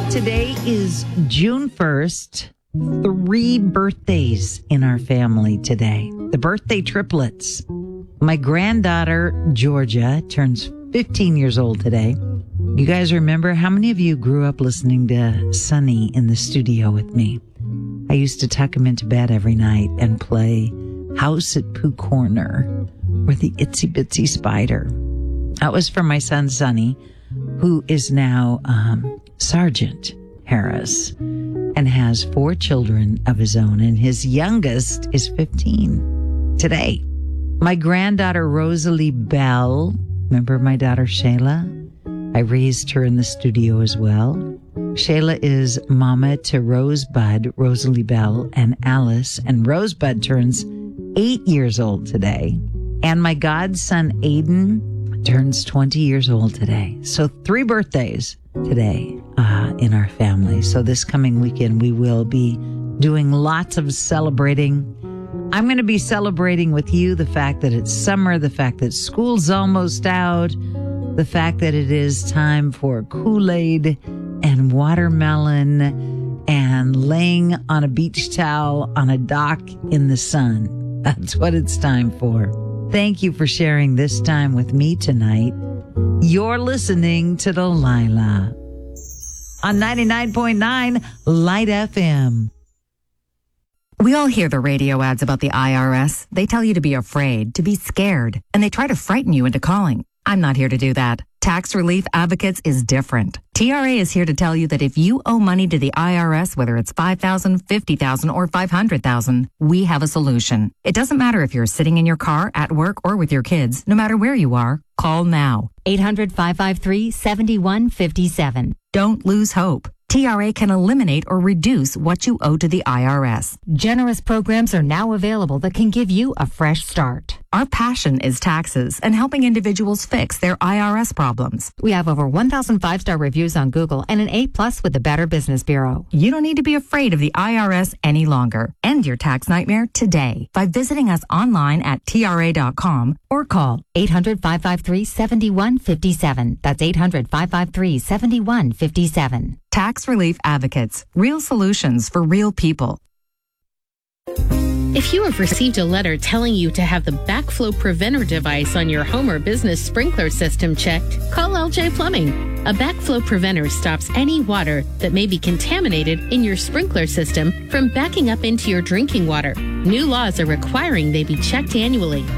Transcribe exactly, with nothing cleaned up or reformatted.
Today is June first. Three birthdays in our family today. The birthday triplets. My granddaughter, Georgia, turns fifteen years old today. You guys remember, how many of you grew up listening to Sonny in the studio with me? I used to tuck him into bed every night and play House at Pooh Corner or the Itsy Bitsy Spider. That was for my son, Sonny, who is now um, Sergeant Harris and has four children of his own, and his youngest is fifteen today. My granddaughter, Rosalie Bell, remember my daughter, Shayla? I raised her in the studio as well. Shayla is mama to Rosebud, Rosalie Bell, and Alice, and Rosebud turns eight years old today. And my godson, Aiden, turns twenty years old today. So three birthdays today uh, in our family. So this coming weekend, we will be doing lots of celebrating. I'm going to be celebrating with you the fact that it's summer, the fact that school's almost out, the fact that it is time for Kool-Aid and watermelon and laying on a beach towel on a dock in the sun. That's what it's time for. Thank you for sharing this time with me tonight. You're listening to Delilah on ninety-nine point nine Light F M. We all hear the radio ads about the I R S. They tell you to be afraid, to be scared, and they try to frighten you into calling. I'm not here to do that. Tax Relief Advocates is different. T R A is here to tell you that if you owe money to the I R S, whether it's five thousand dollars, fifty thousand dollars, or five hundred thousand dollars, we have a solution. It doesn't matter if you're sitting in your car, at work, or with your kids. No matter where you are, call now. eight hundred, five five three, seven one five seven. Don't lose hope. T R A can eliminate or reduce what you owe to the I R S. Generous programs are now available that can give you a fresh start. Our passion is taxes and helping individuals fix their I R S problems. We have over one thousand five-star reviews on Google and an A plus with the Better Business Bureau. You don't need to be afraid of the I R S any longer. End your tax nightmare today by visiting us online at T R A dot com or call eight hundred, five five three, seven one five seven. That's eight hundred, five five three, seven one five seven. Tax Relief Advocates. Real solutions for real people. If you have received a letter telling you to have the backflow preventer device on your home or business sprinkler system checked, call L J Plumbing. A backflow preventer stops any water that may be contaminated in your sprinkler system from backing up into your drinking water. New laws are requiring they be checked annually.